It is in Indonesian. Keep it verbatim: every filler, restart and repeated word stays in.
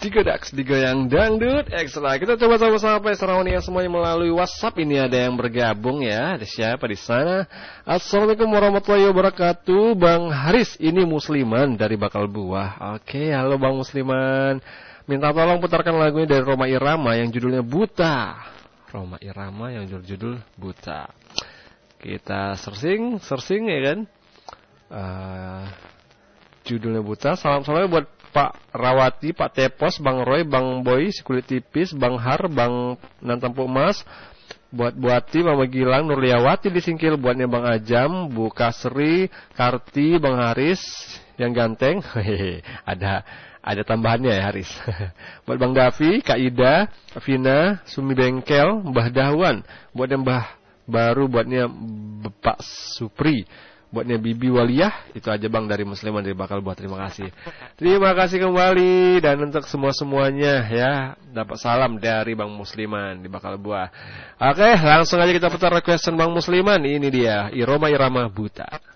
Tiga Dax, digoyang dangdut ekstra. Kita coba sama-sama Pesrawania semuanya melalui WhatsApp. Ini ada yang bergabung ya. Ada siapa di sana? Assalamualaikum warahmatullahi wabarakatuh. Bang Haris, ini Musliman dari Bakal Buah. Oke, halo Bang Musliman. Minta tolong putarkan lagunya dari Rhoma Irama yang judulnya Buta. Rhoma Irama yang judul-judul Buta. Kita searching, searching ya kan. Uh, judulnya Buta. Salam-salamnya buat Pak Rawati, Pak Tepos, Bang Roy, Bang Boy, si kulit tipis, Bang Har, Bang Nantampu Emas, buat Buati, Mama Gilang, Nurliawati di Singkil, buatnya Bang Ajam, Bu Kasri, Karti, Bang Haris yang ganteng. Hehehe, ada ada tambahannya ya Haris. Buat Bang Davi, Kak Ida, Vina, Sumi Bengkel, Mbah Dahwan, buatnya Mbah Baru, buatnya Bapak Supri, buatnya Bibi Waliyah. Itu aja Bang dari Musliman dari Bakal Buah. Terima kasih. Terima kasih kembali. Dan untuk semua-semuanya ya, dapat salam dari Bang Musliman di Bakal Buah. Oke, langsung aja kita putar requestan Bang Musliman. Ini dia Iroma Irama Buta.